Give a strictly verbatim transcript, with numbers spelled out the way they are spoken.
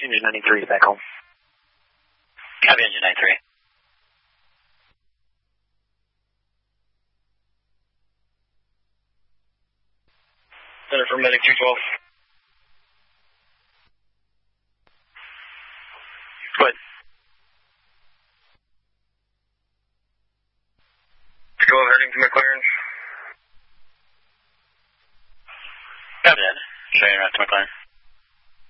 Engine ninety-three, back home. Copy, Engine ninety-three. Center for Medic two twelve. Good. two twelve heading to McLaren.